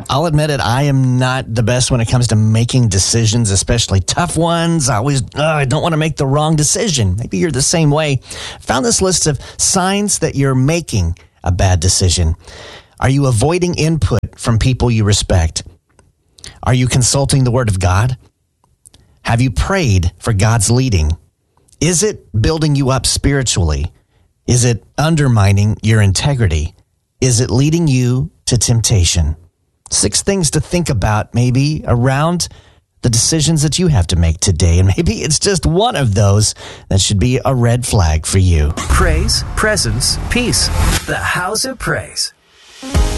I'll admit it, I am not the best when it comes to making decisions, especially tough ones. I don't want to make the wrong decision. Maybe you're the same way. Found this list of signs that you're making a bad decision. Are you avoiding input from people you respect? Are you consulting the Word of God? Have you prayed for God's leading? Is it building you up spiritually? Is it undermining your integrity? Is it leading you to temptation? 6 things to think about maybe around the decisions that you have to make today. And maybe it's just one of those that should be a red flag for you. Praise, presence, peace. The House of Praise.